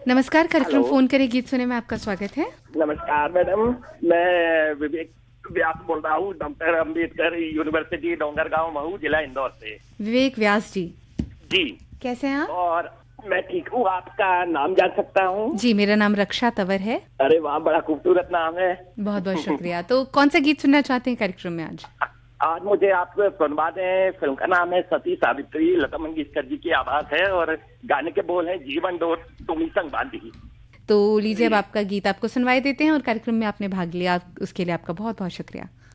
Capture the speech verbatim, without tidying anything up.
नमस्कार, कार्यक्रम hello. Phone करे गीत सुने में आपका स्वागत है। नमस्कार मैडम, मैं विवेक व्यास बोल रहा हूँ, डॉक्टर अंबेडकर यूनिवर्सिटी डोंगरगांव महू, जिला इंदौर से। विवेक व्यास जी, जी। कैसे हैं आप? और मैं ठीक हूँ, आपका नाम जान सकता हूँ? जी, मेरा नाम रक्षा तंवर है। अरे वाह, बड़ा खूबसूरत नाम है। बहुत बहुत शुक्रिया। तो कौन सा गीत सुनना चाहते हैं कार्यक्रम में आज? आज मुझे आप सुनवा दें। फिल्म का नाम है सती सावित्री, लता मंगेशकर जी की आवाज है और गाने के बोल हैं जीवन डोर तुम्ही संग बांधी। तो लीजिए, अब आपका गीत आपको सुनवाई देते हैं और कार्यक्रम में आपने भाग लिया, उसके लिए आपका बहुत बहुत शुक्रिया।